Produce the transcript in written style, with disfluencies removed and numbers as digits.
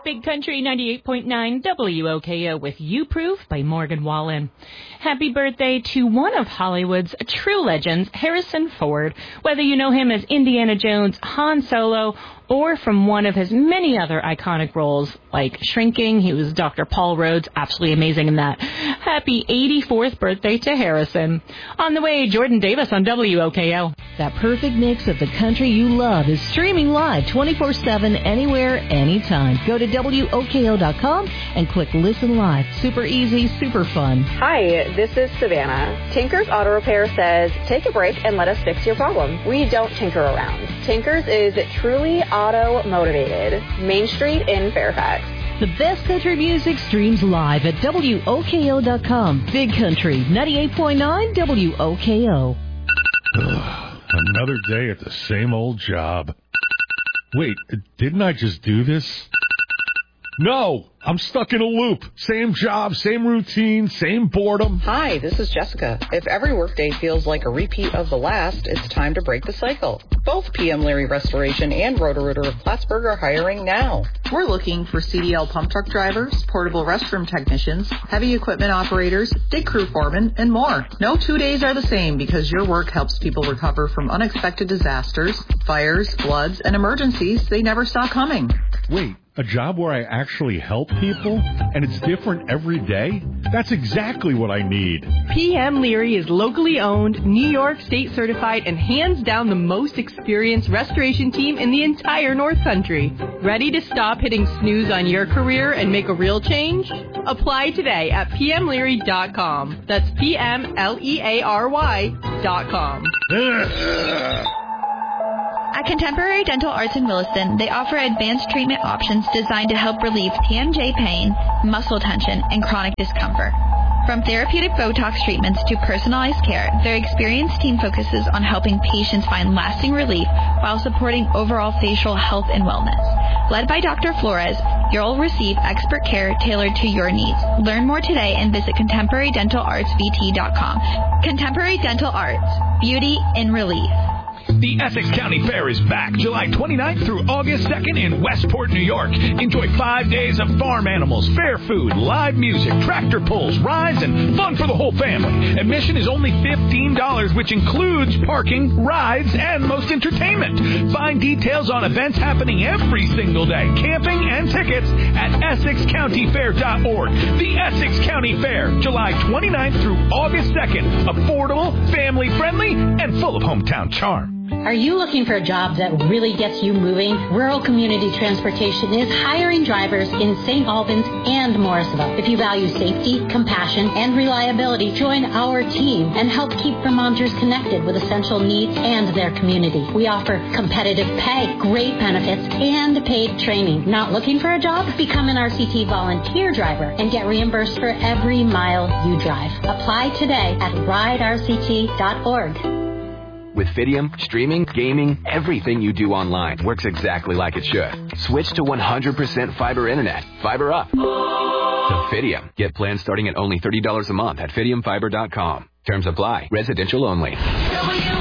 Big Country 98.9 WOKO with You Proof by Morgan Wallen. Happy birthday to one of Hollywood's true legends, Harrison Ford. Whether you know him as Indiana Jones, Han Solo, or from one of his many other iconic roles like Shrinking, he was Dr. Paul Rhodes, absolutely amazing in that. Happy 84th birthday to Harrison. On the way, Jordan Davis on WOKO. That perfect mix of the country you love is streaming live 24/7 anywhere, anytime. Go to WOKO.com and click Listen Live. Super easy, super fun. Hi, this is Savannah. Tinker's Auto Repair says, take a break and let us fix your problem. We don't tinker around. Tinker's is truly auto-motivated. Main Street in Fairfax. The best country music streams live at WOKO.com. Big Country 98.9 WOKO. Another day at the same old job. Wait, didn't I just do this? No, I'm stuck in a loop. Same job, same routine, same boredom. Hi, this is Jessica. If every workday feels like a repeat of the last, it's time to break the cycle. Both PM Leary Restoration and Roto-Rooter of Plattsburgh are hiring now. We're looking for CDL pump truck drivers, portable restroom technicians, heavy equipment operators, dig crew foremen, and more. No 2 days are the same because your work helps people recover from unexpected disasters, fires, floods, and emergencies they never saw coming. Wait, a job where I actually help people and it's different every day? That's exactly what I need. PM Leary is locally owned, New York State certified, and hands down the most experienced restoration team in the entire North Country. Ready to stop hitting snooze on your career and make a real change? Apply today at pmleary.com. That's PMLEARY.com. At Contemporary Dental Arts in Williston, they offer advanced treatment options designed to help relieve TMJ pain, muscle tension, and chronic discomfort. From therapeutic Botox treatments to personalized care, their experienced team focuses on helping patients find lasting relief while supporting overall facial health and wellness. Led by Dr. Flores, you'll receive expert care tailored to your needs. Learn more today and visit ContemporaryDentalArtsVT.com. Contemporary Dental Arts, beauty in relief. The Essex County Fair is back July 29th through August 2nd in Westport, New York. Enjoy 5 days of farm animals, fair food, live music, tractor pulls, rides, and fun for the whole family. Admission is only $15, which includes parking, rides, and most entertainment. Find details on events happening every single day, camping, and tickets at EssexCountyFair.org. The Essex County Fair, July 29th through August 2nd. Affordable, family-friendly, and full of hometown charm. Are you looking for a job that really gets you moving? Rural Community Transportation is hiring drivers in St. Albans and Morrisville. If you value safety, compassion, and reliability, join our team and help keep Vermonters connected with essential needs and their community. We offer competitive pay, great benefits, and paid training. Not looking for a job? Become an RCT volunteer driver and get reimbursed for every mile you drive. Apply today at riderct.org. With Fidium, streaming, gaming, everything you do online works exactly like it should. Switch to 100% fiber internet. Fiber up. To Fidium. Get plans starting at only $30 a month at FidiumFiber.com. Terms apply. Residential only.